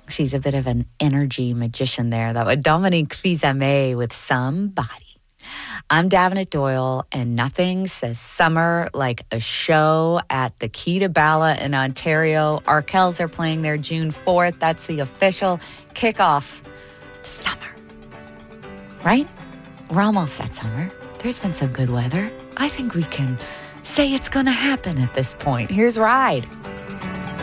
She's a bit of an energy magician there. That was Dominique Fils-Aimé with Somebody. I'm Davenant Doyle, and nothing says summer like a show at the Key to Bala in Ontario. Arkells are playing there June 4th. That's the official kickoff to summer. Right? We're almost at summer. There's been some good weather. I think we can say it's going to happen at this point. Here's Ride.